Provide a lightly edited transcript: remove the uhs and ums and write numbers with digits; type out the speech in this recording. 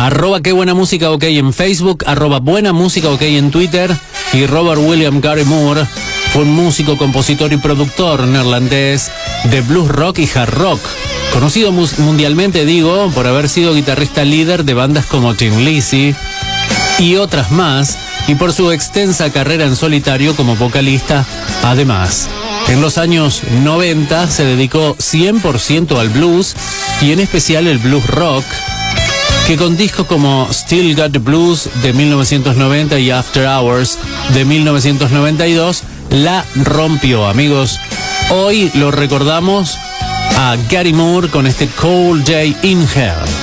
arroba Qué Buena Música OK en Facebook, arroba Buena Música OK en Twitter. Y Robert William Gary Moore fue un músico, compositor y productor neerlandés de blues rock y hard rock, conocido mundialmente, digo, por haber sido guitarrista líder de bandas como Tin Lizzy y otras más, y por su extensa carrera en solitario como vocalista. Además, en los años 90 se dedicó 100% al blues y en especial el blues rock, que con discos como Still Got the Blues de 1990 y After Hours de 1992 la rompió, amigos. Hoy lo recordamos a Gary Moore con este Cold Day in Hell.